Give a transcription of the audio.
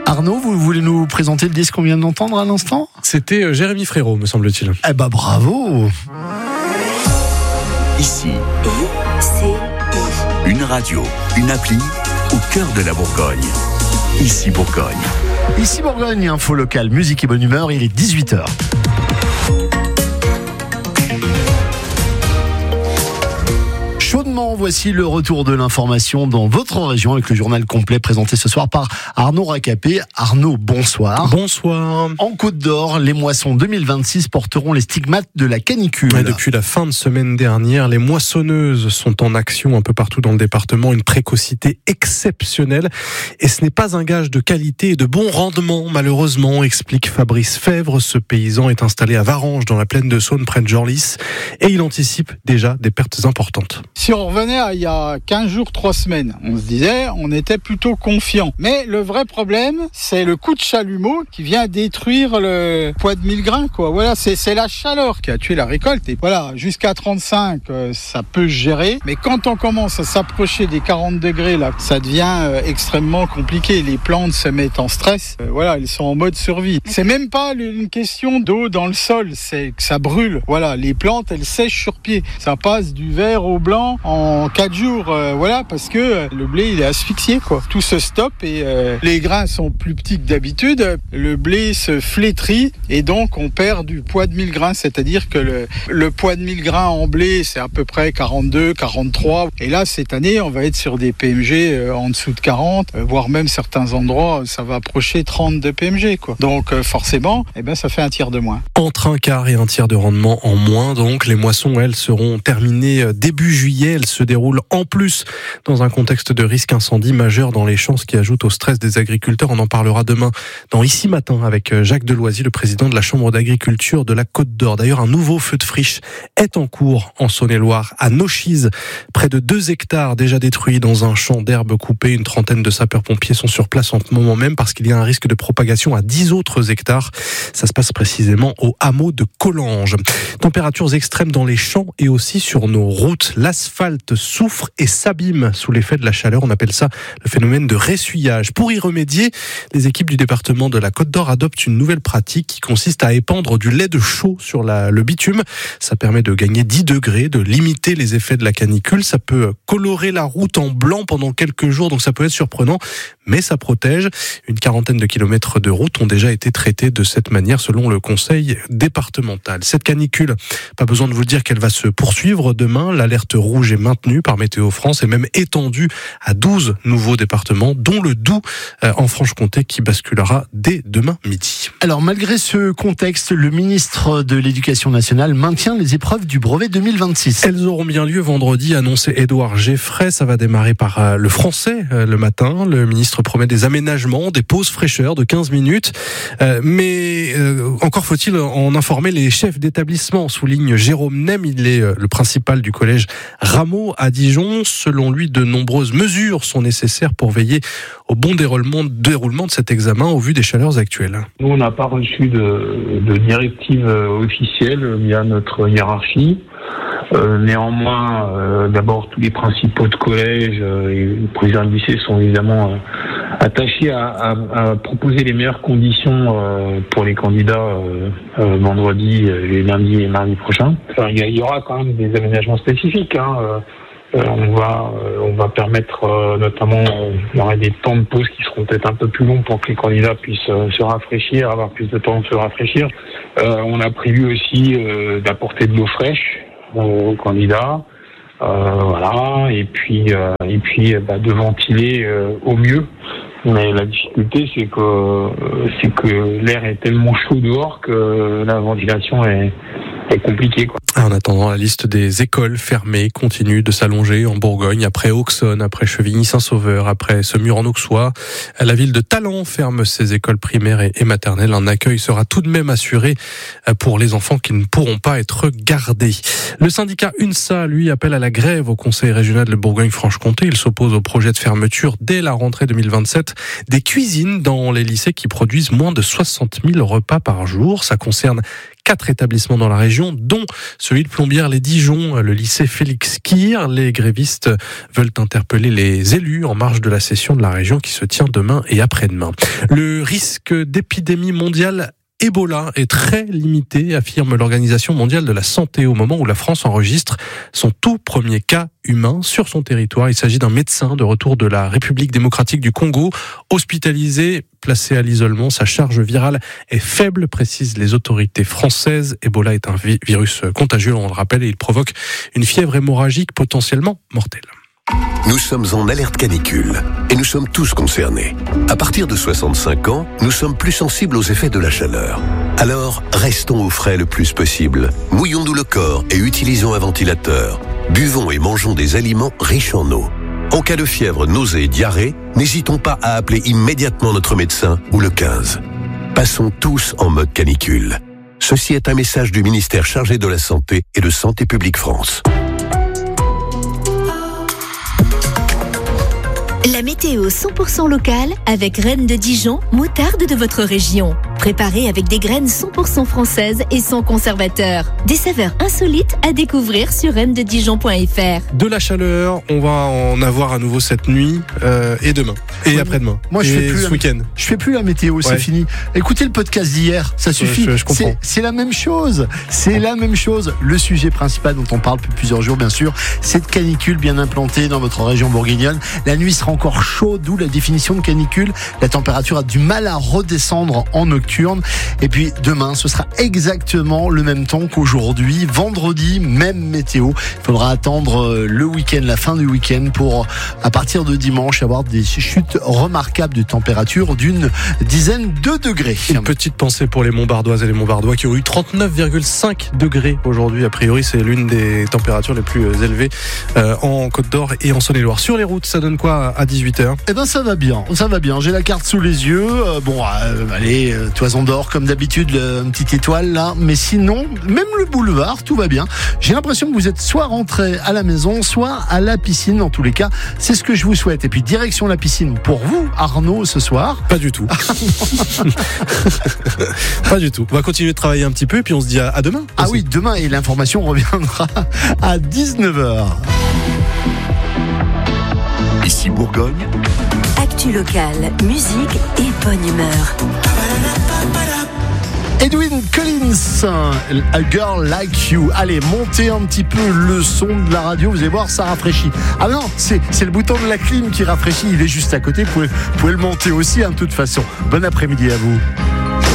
Arnaud, vous voulez nous présenter le disque qu'on vient d'entendre à l'instant ? C'était Jérémy Frérot, me semble-t-il. Eh ben bravo ! Ici, une radio, une appli au cœur de la Bourgogne. Ici Bourgogne. Ici Bourgogne, info locale, musique et bonne humeur, il est 18h. Chaudement, voici le retour de l'information dans votre région avec le journal complet présenté ce soir par Arnaud Racapé. Arnaud, bonsoir. Bonsoir. En Côte d'Or, les moissons 2026 porteront les stigmates de la canicule. Ouais, depuis la fin de semaine dernière, les moissonneuses sont en action un peu partout dans le département. Une précocité exceptionnelle. Et ce n'est pas un gage de qualité et de bon rendement, malheureusement, explique Fabrice Fèvre. Ce paysan est installé à Varanges, dans la plaine de Saône, près de Genlis. Et il anticipe déjà des pertes importantes. Si on revenait à il y a 15 jours, 3 semaines, on se disait, on était plutôt confiant. Mais le vrai problème, c'est le coup de chalumeau qui vient détruire le poids de 1000 grains, quoi. Voilà, c'est la chaleur qui a tué la récolte. Et voilà, jusqu'à 35, ça peut gérer. Mais quand on commence à s'approcher des 40 degrés, là, ça devient extrêmement compliqué. Les plantes se mettent en stress. Voilà, elles sont en mode survie. C'est même pas une question d'eau dans le sol, c'est que ça brûle. Voilà, les plantes, elles sèchent sur pied. Ça passe du vert au blanc en 4 jours, voilà, parce que le blé il est asphyxié, quoi. Tout se stoppe et les grains sont plus petits que d'habitude, le blé se flétrit et donc on perd du poids de 1000 grains, c'est-à-dire que le poids de 1000 grains en blé c'est à peu près 42, 43 et là cette année on va être sur des PMG en dessous de 40, voire même certains endroits ça va approcher 30 de PMG, quoi. Donc forcément, ça fait un tiers de moins. Entre un quart et un tiers de rendement en moins, donc les moissons elles seront terminées début juillet. Elles se déroulent en plus dans un contexte de risque incendie majeur dans les champs, ce qui ajoute au stress des agriculteurs. On en parlera demain dans Ici Matin avec Jacques Deloisy, le président de la Chambre d'agriculture de la Côte d'Or. D'ailleurs, un nouveau feu de friche est en cours en Saône-et-Loire, à Nauchise. Près de 2 hectares déjà détruits dans un champ d'herbe coupée. Une trentaine de sapeurs-pompiers sont sur place en ce moment même parce qu'il y a un risque de propagation à 10 autres hectares. Ça se passe précisément au hameau de Collange. Températures extrêmes dans les champs et aussi sur nos routes. L'asphalte souffre et s'abîme sous l'effet de la chaleur. On appelle ça le phénomène de ressuyage. Pour y remédier, les équipes du département de la Côte d'Or adoptent une nouvelle pratique qui consiste à épandre du lait de chaux sur le bitume. Ça permet de gagner 10 degrés, de limiter les effets de la canicule. Ça peut colorer la route en blanc pendant quelques jours, donc ça peut être surprenant, mais ça protège. Une quarantaine de kilomètres de route ont déjà été traités de cette manière selon le conseil départemental. Cette canicule, pas besoin de vous dire qu'elle va se poursuivre demain. L'alerte rouge est maintenue par Météo France et même étendue à 12 nouveaux départements, dont le Doubs en Franche-Comté qui basculera dès demain midi. Alors malgré ce contexte, le ministre de l'Éducation nationale maintient les épreuves du brevet 2026. Elles auront bien lieu vendredi, annoncé Édouard Geffray. Ça va démarrer par le français le matin. Le ministre promet des aménagements, des pauses fraîcheurs de 15 minutes. Mais encore faut-il en informer les chefs d'établissement, souligne Jérôme Nem. Il est le principal du collège Rameau à Dijon. Selon lui, de nombreuses mesures sont nécessaires pour veiller au bon déroulement de cet examen au vu des chaleurs actuelles. Nous, on n'a pas reçu de directive officielle via notre hiérarchie. Néanmoins, d'abord, tous les principaux de collège et le président du lycée sont évidemment attachés à proposer les meilleures conditions pour les candidats vendredi, les lundis et mardi prochains. Enfin, il y aura quand même des aménagements spécifiques. On va permettre notamment, il y aura des temps de pause qui seront peut-être un peu plus longs pour que les candidats puissent se rafraîchir, avoir plus de temps de se rafraîchir. On a prévu aussi d'apporter de l'eau fraîche aux candidats, voilà, et puis de ventiler au mieux. Mais la difficulté, c'est que l'air est tellement chaud dehors que la ventilation est compliquée, quoi. En attendant, la liste des écoles fermées continue de s'allonger en Bourgogne. Après Auxonne, après Chevigny-Saint-Sauveur, après Semur-en-Auxois, la ville de Tallent ferme ses écoles primaires et maternelles. Un accueil sera tout de même assuré pour les enfants qui ne pourront pas être gardés. Le syndicat UNSA, lui, appelle à la grève au Conseil régional de Bourgogne-Franche-Comté. Il s'oppose au projet de fermeture dès la rentrée 2027 des cuisines dans les lycées qui produisent moins de 60 000 repas par jour. Ça concerne 4 établissements dans la région, dont celui de Plombières-les-Dijon, le lycée Félix Kir. Les grévistes veulent interpeller les élus en marge de la session de la région qui se tient demain et après-demain. Le risque d'épidémie mondiale Ebola est très limité, affirme l'Organisation mondiale de la santé, au moment où la France enregistre son tout premier cas humain sur son territoire. Il s'agit d'un médecin de retour de la République démocratique du Congo, hospitalisé, placé à l'isolement. Sa charge virale est faible, précisent les autorités françaises. Ebola est un virus contagieux, on le rappelle, et il provoque une fièvre hémorragique potentiellement mortelle. Nous sommes en alerte canicule et nous sommes tous concernés. À partir de 65 ans, nous sommes plus sensibles aux effets de la chaleur. Alors, restons au frais le plus possible. Mouillons-nous le corps et utilisons un ventilateur. Buvons et mangeons des aliments riches en eau. En cas de fièvre, nausée et diarrhée, n'hésitons pas à appeler immédiatement notre médecin ou le 15. Passons tous en mode canicule. Ceci est un message du ministère chargé de la Santé et de Santé publique France. La météo 100% locale avec Rennes de Dijon, moutarde de votre région. Préparée avec des graines 100% françaises et sans conservateur. Des saveurs insolites à découvrir sur rennededijon.fr. De la chaleur, on va en avoir à nouveau cette nuit et demain et après-demain. Moi, je fais plus ce week-end. Je fais plus la météo, c'est fini. Écoutez le podcast d'hier, ça suffit. Je comprends. C'est la même chose. C'est la même chose. Le sujet principal dont on parle depuis plusieurs jours, bien sûr, cette canicule bien implantée dans votre région bourguignonne. La nuit sera encore chaude, d'où la définition de canicule. La température a du mal à redescendre en nocturne. Et puis demain, ce sera exactement le même temps qu'aujourd'hui. Vendredi, même météo. Il faudra attendre le week-end, la fin du week-end pour, à partir de dimanche, avoir des chutes remarquables de température d'une dizaine de degrés. Une petite pensée pour les Montbardoises et les Montbardois qui ont eu 39,5 degrés aujourd'hui. A priori, c'est l'une des températures les plus élevées en Côte d'Or et en Saône-et-Loire. Sur les routes, ça donne quoi à 18h? Eh ben ça va bien. J'ai la carte sous les yeux. Allez, Toison d'Or comme d'habitude, une petite étoile là. Mais sinon, même le boulevard, tout va bien. J'ai l'impression que vous êtes soit rentré à la maison, soit à la piscine. En tous les cas, c'est ce que je vous souhaite. Et puis direction la piscine pour vous, Arnaud, ce soir. Pas du tout. Pas du tout. On va continuer de travailler un petit peu et puis on se dit à demain. Ah aussi. Oui, demain, et l'information reviendra à 19h. Ici Bourgogne. Actu locale, musique et bonne humeur. Edwin Collins, A Girl Like You. Allez, montez un petit peu le son de la radio, vous allez voir, ça rafraîchit. Ah non, c'est le bouton de la clim qui rafraîchit, il est juste à côté, vous pouvez le monter aussi, de toute façon. Bon après-midi à vous.